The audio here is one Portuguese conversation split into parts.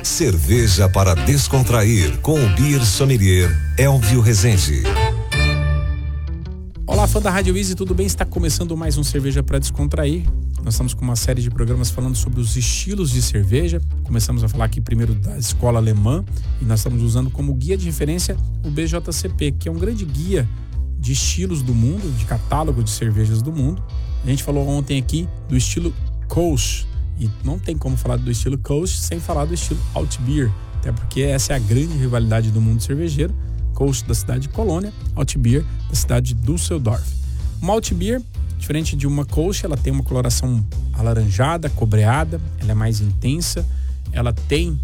Cerveja para descontrair com o Beer Sommelier Elvio Rezende. Olá, fã da Rádio Easy, tudo bem? Está começando mais um Cerveja para Descontrair. Nós estamos com uma série de programas falando sobre os estilos de cerveja. Começamos a falar aqui primeiro da escola alemã e nós estamos usando como guia de referência o BJCP, que é um grande guia de estilos do mundo, de catálogo de cervejas do mundo. A gente falou ontem aqui do estilo Kolsch e não tem como falar do estilo Kolsch sem falar do estilo Altbier, até porque essa é a grande rivalidade do mundo cervejeiro. Kolsch da cidade de Colônia, Altbier da cidade de Düsseldorf. Uma Altbier, diferente de uma Kolsch, ela tem uma coloração alaranjada, cobreada, ela é mais intensa, ela tem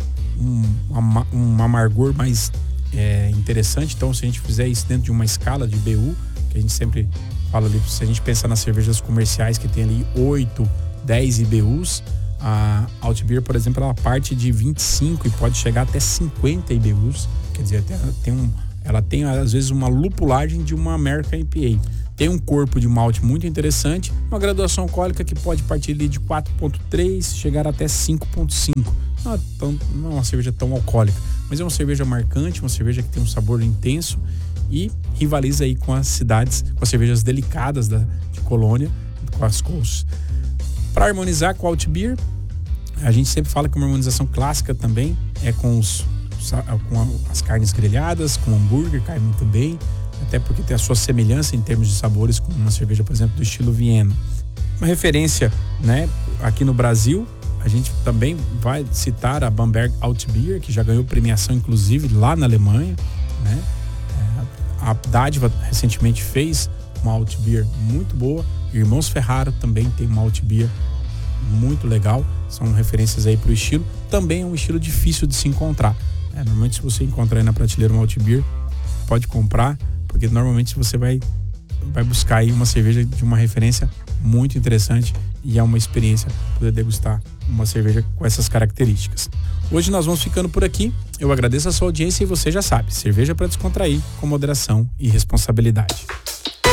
um amargor mais interessante. Então, se a gente fizer isso dentro de uma escala de BU, que a gente sempre fala ali, se a gente pensar nas cervejas comerciais que tem ali 8, 10 IBUs, a Altbier, por exemplo, ela parte de 25 e pode chegar até 50 IBUs, quer dizer, ela tem às vezes uma lupulagem de uma American IPA. Tem um corpo de malte muito interessante, uma graduação alcoólica que pode partir ali de 4,3 chegar até 5,5. Não é uma cerveja tão alcoólica, mas é uma cerveja marcante, uma cerveja que tem um sabor intenso e rivaliza aí com as cidades, com as cervejas delicadas de Colônia, com as Kolsch. Para harmonizar com o Altbier, a gente sempre fala que uma harmonização clássica também é com as carnes grelhadas, com hambúrguer, cai muito bem, até porque tem a sua semelhança em termos de sabores com uma cerveja, por exemplo, do estilo Viena. Uma referência, né, aqui no Brasil, a gente também vai citar a Bamberg Altbier, que já ganhou premiação, inclusive, lá na Alemanha, né? A Dádiva recentemente fez uma Altbier muito boa. Irmãos Ferraro também tem uma Altbier muito legal. São referências aí para o estilo. Também é um estilo difícil de se encontrar. Normalmente, se você encontrar aí na prateleira uma Altbier, pode comprar, porque normalmente você vai buscar aí uma cerveja de uma referência muito interessante e é uma experiência poder degustar uma cerveja com essas características. Hoje nós vamos ficando por aqui. Eu agradeço a sua audiência e você já sabe, cerveja para descontrair com moderação e responsabilidade.